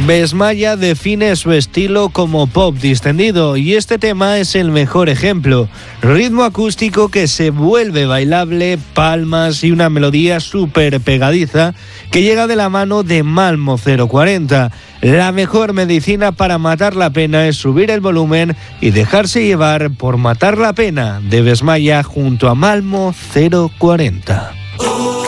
Besmaya define su estilo como pop distendido y este tema es el mejor ejemplo. Ritmo acústico que se vuelve bailable, palmas y una melodía súper pegadiza que llega de la mano de Malmo 040. La mejor medicina para matar la pena es subir el volumen y dejarse llevar por Matar la pena de Besmaya junto a Malmo 040.